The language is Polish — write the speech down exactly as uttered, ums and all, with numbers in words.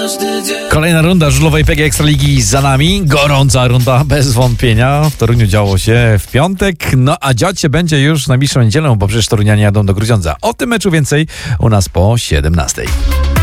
Kolejna runda żużlowej P G G Ekstraligi za nami. Gorąca runda, bez wątpienia. W Toruniu działo się w piątek, no a dziać się będzie już na najbliższą niedzielę, bo przecież torunianie jadą do Grudziądza. O tym meczu więcej u nas po siedemnastej.